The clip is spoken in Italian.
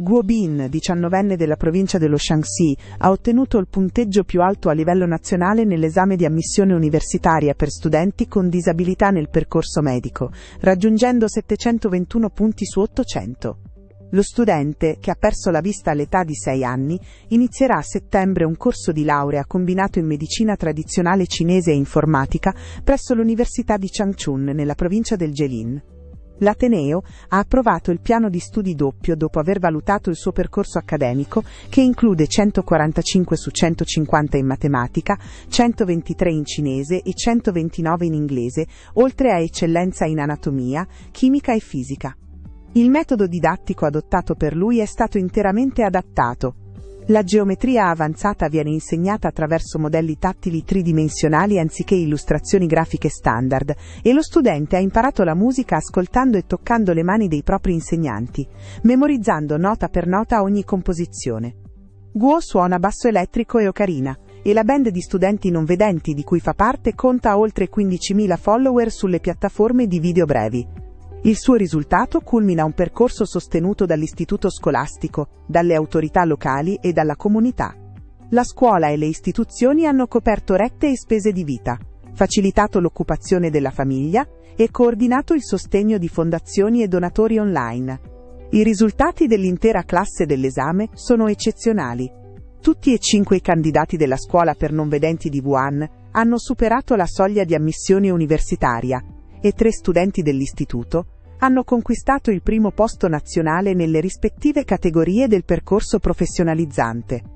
Guo Bin, 19enne della provincia dello Shaanxi, ha ottenuto il punteggio più alto a livello nazionale nell'esame di ammissione universitaria per studenti con disabilità nel percorso medico, raggiungendo 721 punti su 800. Lo studente, che ha perso la vista all'età di 6 anni, inizierà a settembre un corso di laurea combinato in medicina tradizionale cinese e informatica presso l'Università di Changchun nella provincia del Jilin. L'Ateneo ha approvato il piano di studi doppio dopo aver valutato il suo percorso accademico, che include 145 su 150 in matematica, 123 in cinese e 129 in inglese, oltre a eccellenza in anatomia, chimica e fisica. Il metodo didattico adottato per lui è stato interamente adattato. La geometria avanzata viene insegnata attraverso modelli tattili tridimensionali anziché illustrazioni grafiche standard, e lo studente ha imparato la musica ascoltando e toccando le mani dei propri insegnanti, memorizzando nota per nota ogni composizione. Guo suona basso elettrico e ocarina, e la band di studenti non vedenti di cui fa parte conta oltre 15.000 follower sulle piattaforme di video brevi. Il suo risultato culmina un percorso sostenuto dall'istituto scolastico, dalle autorità locali e dalla comunità. La scuola e le istituzioni hanno coperto rette e spese di vita, facilitato l'occupazione della famiglia e coordinato il sostegno di fondazioni e donatori online. I risultati dell'intera classe dell'esame sono eccezionali. Tutti e 5 i candidati della scuola per non vedenti di Wuhan hanno superato la soglia di ammissione universitaria e 3 studenti dell'istituto hanno conquistato il primo posto nazionale nelle rispettive categorie del percorso professionalizzante.